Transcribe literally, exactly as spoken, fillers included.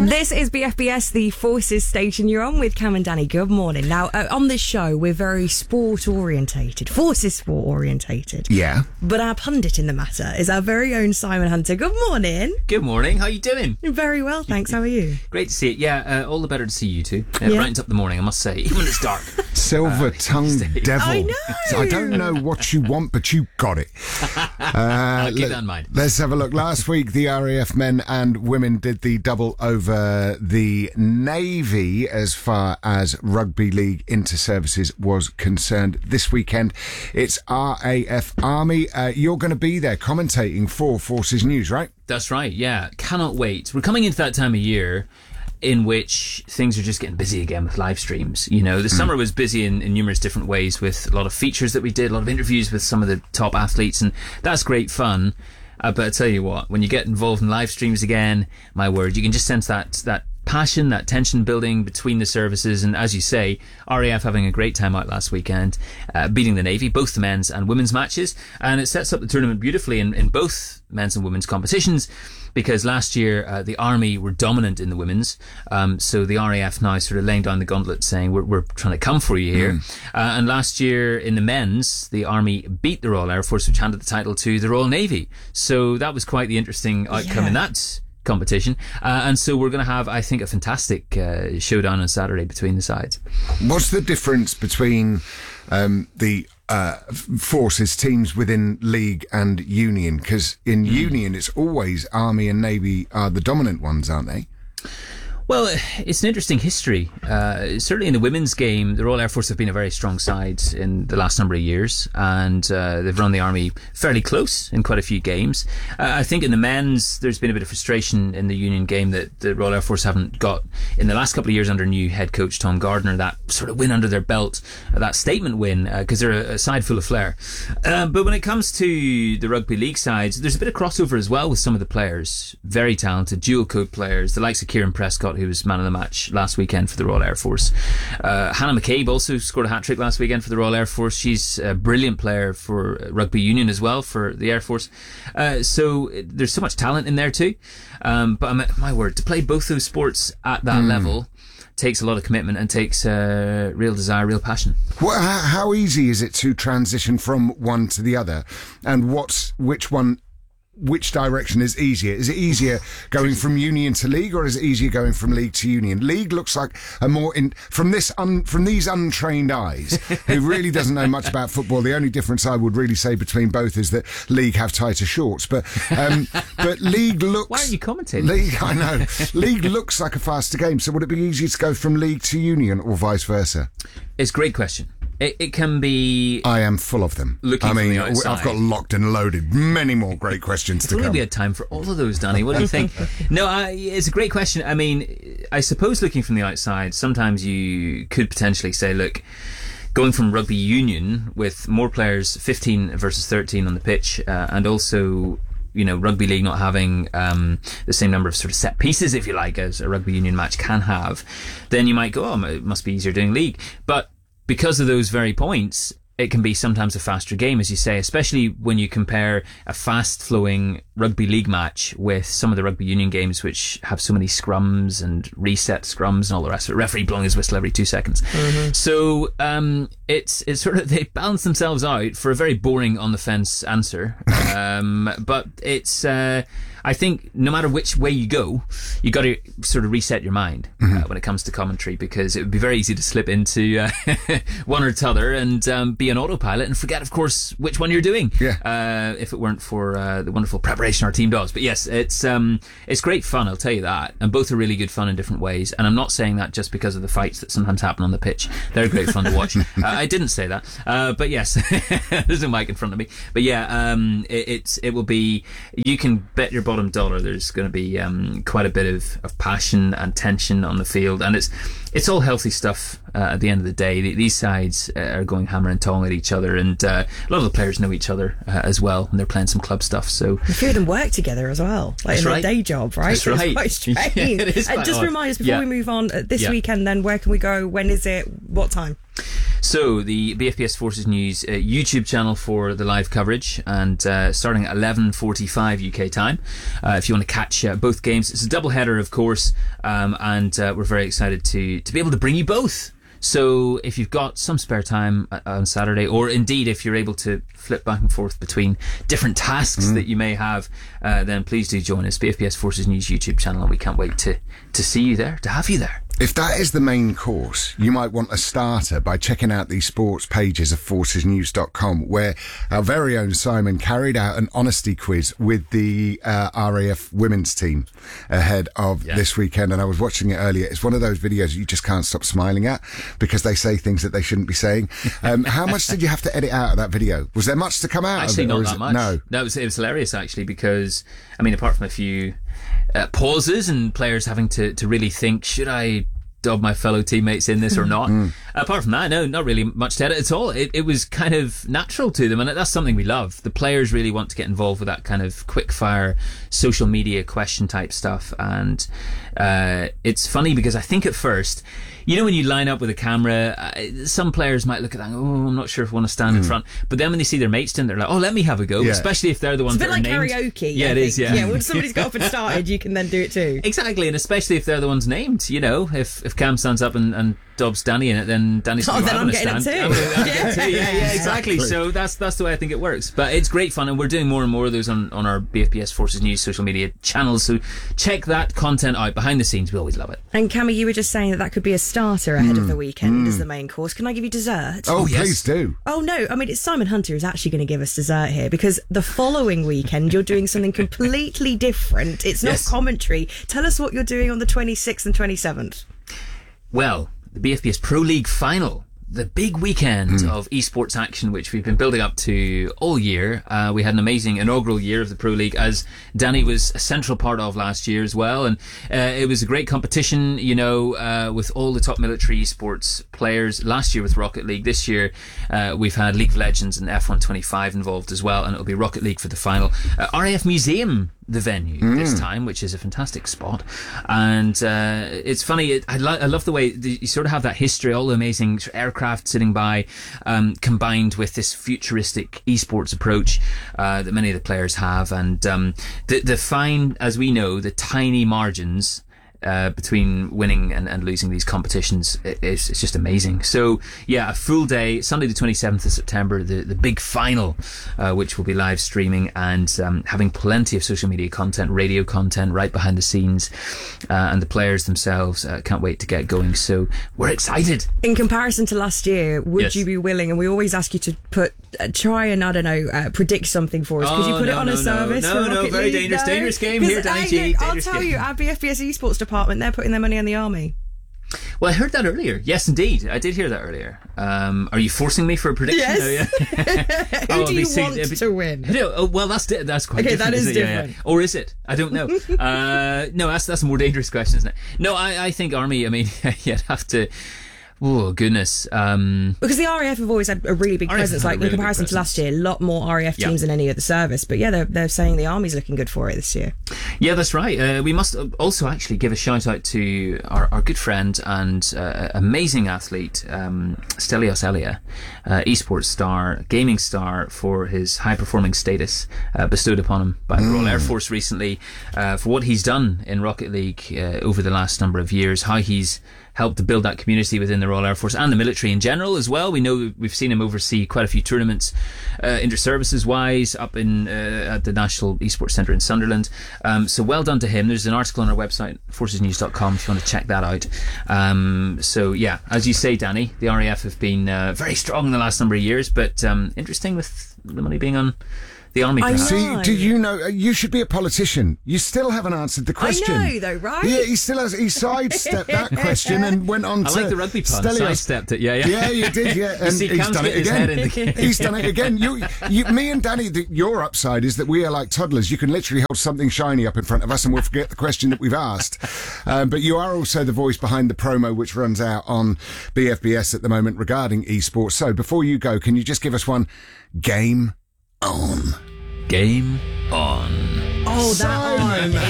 This is B F B S, the Forces station. You're on with Cam and Danny. Good morning. Now, uh, on this show, we're very sport-orientated, Forces sport-orientated. Yeah. But our pundit in the matter is our very own Simon Hunter. Good morning. Good morning. How are you doing? Very well, thanks. How are you? Great to see it. Yeah, uh, all the better to see you two. Uh, Yeah. Brightens up the morning, I must say, even when it's dark. Silver-tongued devil. I know. I don't know what you want, but you got it. Uh, I'll keep let- that in mind. Let's have a look. Last week, the R A F men and women did the double over the Navy as far as Rugby League Inter-Services was concerned. This weekend, it's R A F Army. Uh, you're going to be there commentating for Forces News, right? That's right, yeah. Cannot wait. We're coming into that time of year in which things are just getting busy again with live streams. You know, the mm. summer was busy in, in numerous different ways with a lot of features that we did, a lot of interviews with some of the top athletes, and that's great fun. Uh, but I tell you what, when you get involved in live streams again, my word, you can just sense that that passion, that tension building between the services. And as you say, R A F having a great time out last weekend, uh, beating the Navy, both the men's and women's matches. And it sets up the tournament beautifully in, in both men's and women's competitions, because last year uh, the Army were dominant in the women's. Um, so the R A F now sort of laying down the gauntlet saying, we're, we're trying to come for you here. Mm. Uh, and last year in the men's, the Army beat the Royal Air Force, which handed the title to the Royal Navy. So that was quite the interesting outcome Yeah. in that competition. Uh, and so we're going to have, I think, a fantastic uh, showdown on Saturday between the sides. What's the difference between um, the uh, forces teams within league and union? Because in mm. union, it's always Army and Navy are the dominant ones, aren't they? Well, it's an interesting history. Uh, certainly in the women's game, the Royal Air Force have been a very strong side in the last number of years, and uh, they've run the Army fairly close in quite a few games. Uh, I think in the men's, there's been a bit of frustration in the Union game that the Royal Air Force haven't got in the last couple of years under new head coach Tom Gardner, that sort of win under their belt, uh, that statement win, because uh, they're a, a side full of flair. Uh, but when it comes to the rugby league sides, there's a bit of crossover as well with some of the players. Very talented, dual code players, the likes of Kieran Prescott, who was man of the match last weekend for the Royal Air Force. Uh, Hannah McCabe also scored a hat-trick last weekend for the Royal Air Force. She's a brilliant player for rugby union as well for the Air Force. Uh, so there's so much talent in there too. Um, but I'm, my word, to play both those sports at that mm. level takes a lot of commitment and takes uh, real desire, real passion. Well, how, how easy is it to transition from one to the other? And what's which one... Which direction is easier? Is it easier going from union to league, or is it easier going from league to union? League looks like a more in from this un, from these untrained eyes who really doesn't know much about football. The only difference I would really say between both is that league have tighter shorts, but um, but league looks. Why are you commentating? League, I know. League looks like a faster game. So would it be easier to go from league to union, or vice versa? It's a great question. It, it can be. I am full of them. Looking I mean, from the outside. I've got locked and loaded many more great questions to If only come. we had time for all of those, Danny. What do you think? No, I, it's a great question. I mean, I suppose looking from the outside, sometimes you could potentially say, look, going from rugby union with more players, fifteen versus thirteen on the pitch, uh, and also, you know, rugby league not having um, the same number of sort of set pieces, if you like, as a rugby union match can have, then you might go, oh, it must be easier doing league. But because of those very points, it can be sometimes a faster game, as you say, especially when you compare a fast-flowing rugby league match with some of the rugby union games, which have so many scrums and reset scrums and all the rest of it. Referee blowing his whistle every two seconds. Mm-hmm. So um, it's it's sort of, they balance themselves out for a very boring on-the-fence answer. Um, but it's uh, I think no matter which way you go, you got to sort of reset your mind mm-hmm. uh, when it comes to commentary, because it would be very easy to slip into uh, one or t'other and um, be an autopilot and forget, of course, which one you're doing. Yeah. Uh, if it weren't for uh, the wonderful preparation our team does. But yes, it's um, it's great fun, I'll tell you that. And both are really good fun in different ways. And I'm not saying that just because of the fights that sometimes happen on the pitch. They're great fun to watch. uh, I didn't say that. Uh, but yes, there's a mic in front of me. But yeah, um, it, it's it will be. You can bet your bottom dollar there's going to be um, quite a bit of, of passion and tension on the field, and it's it's all healthy stuff. Uh, at the end of the day, the, these sides uh, are going hammer and tong at each other, and uh, a lot of the players know each other uh, as well, and they're playing some club stuff. So a few of them work together as well, like That's in right. their day job, right? That's So right. It's quite strange. Yeah, it is Uh, quite just odd. remind us before Yeah. we move on. Uh, this Yeah. weekend, then, where can we go? When is it? What time? So the B F P S Forces News uh, YouTube channel for the live coverage, and uh, starting at eleven forty-five U K time, uh, if you want to catch uh, both games. It's a double header, of course, um, and uh, we're very excited to to be able to bring you both. So if you've got some spare time on Saturday, or indeed if you're able to flip back and forth between different tasks mm. that you may have, uh, then please do join us, B F P S Forces News YouTube channel, and we can't wait to, to see you there, to have you there. If that is the main course, you might want a starter by checking out the sports pages of forces news dot com, where our very own Simon carried out an honesty quiz with the uh, R A F women's team ahead of yeah. this weekend. And I was watching it earlier. It's one of those videos you just can't stop smiling at because they say things that they shouldn't be saying. Um, how much did you have to edit out of that video? Was there much to come out actually, of it? Actually, not that it, much. No. No, it was, it was hilarious, actually, because, I mean, apart from a few uh, pauses and players having to, to really think, should I dub my fellow teammates in this or not? Mm. Apart from that, no, not really much to edit at all. It, it was kind of natural to them, and that's something we love. The players really want to get involved with that kind of quick fire social media question type stuff, and uh, it's funny because I think at first, you know, when you line up with a camera, uh, some players might look at that and go, oh, I'm not sure if I want to stand mm. in front. But then when they see their mates in, they're like, oh, let me have a go. Yeah. Especially if they're the ones that are named. It's a bit like karaoke. Yeah, I it think. is, yeah. Yeah, when somebody's got up and started, you can then do it too. Exactly, and especially if they're the ones named, you know, if, if Cam stands up and, and dubs Danny in it, then Danny's oh, like, then I'm, I'm getting up too. I'm gonna, I'm yeah. getting too. Yeah, yeah, exactly. So that's that's the way I think it works. But it's great fun, and we're doing more and more of those on, on our B F P S Forces News social media channels. So check that content out behind the scenes. We always love it. And Cammy, you were just saying that that could be a starter ahead mm. of the weekend mm. as the main course. Can I give you dessert? Oh, yes. please do. Oh no, I mean, it's Simon Hunter who's actually going to give us dessert here, because the following weekend you're doing something completely different. It's not yes. commentary. Tell us what you're doing on the twenty-sixth and twenty-seventh. Well, the B F P S Pro League final, the big weekend mm. of esports action, which we've been building up to all year. Uh, we had an amazing inaugural year of the Pro League, as Danny was a central part of last year as well. And uh, it was a great competition, you know, uh, with all the top military esports players. Last year with Rocket League. This year uh, we've had League of Legends and F one twenty-five involved as well, and it'll be Rocket League for the final. Uh, R A F Museum, the venue mm. this time, which is a fantastic spot. And uh, it's funny, it, I, lo- I love the way the, you sort of have that history, all the amazing aircraft sitting by, um, combined with this futuristic esports approach uh, that many of the players have. And um, the, the fine, as we know, the tiny margins Uh, between winning and, and losing these competitions, it's, it's just amazing. So yeah, a full day, Sunday the twenty-seventh of September, the, the big final, uh, which will be live streaming and um, having plenty of social media content, radio content right behind the scenes, uh, and the players themselves uh, can't wait to get going. So we're excited. In comparison to last year, would yes. you be willing, and we always ask you to put uh, try and I don't know uh, predict something for us, could you oh, put no, it on no, a service no for no, no Rocket very League? dangerous no? dangerous game here, Danny G. I'll tell game. you, our B F P S esports department, they're putting their money on the army. Well, I heard that earlier. Yes, indeed. I did hear that earlier. Um, are you forcing me for a prediction? Yes. Oh, yeah. Who oh, do you see, want be, to win? No, oh, well, that's that's quite okay, different. that is isn't it? different. Yeah, yeah. Or is it? I don't know. uh, no, that's that's a more dangerous question, isn't it? No, I, I think Army, I mean, you'd have to... Oh, goodness. Um, because the R A F have always had a really big R A F presence, like really in comparison to last year, a lot more R A F teams yeah. than any other service. But yeah, they're, they're saying the Army's looking good for it this year. Yeah, that's right. Uh, we must also actually give a shout out to our, our good friend and uh, amazing athlete, um, Stelios Elia, uh, esports star, gaming star, for his high performing status uh, bestowed upon him by the mm. Royal Air Force recently, uh, for what he's done in Rocket League uh, over the last number of years, how he's helped to build that community within the Royal Air Force and the military in general as well. We know we've seen him oversee quite a few tournaments, uh, inter-services wise, up in uh, at the National Esports Centre in Sunderland. Um, so well done to him. There's an article on our website, forces news dot com, if you want to check that out. Um, so yeah, as you say, Danny, the R A F have been uh, very strong in the last number of years, but um, interesting with the money being on the Army. I See, know. do you know? You should be a politician. You still haven't answered the question. I know, though, right? Yeah, he still has. He sidestepped that question and went on I to. like the rugby pun. Stelios. Sidestepped it. Yeah, yeah. Yeah, you did. Yeah, and see, he's Cam's done it getting his head again. in the He's done it again. You, you, me and Danny. The, your upside is that we are like toddlers. You can literally hold something shiny up in front of us, and we'll forget the question that we've asked. Um, but you are also the voice behind the promo, which runs out on B F B S at the moment regarding esports. So before you go, can you just give us one game on? Game on. Oh, that Simon on.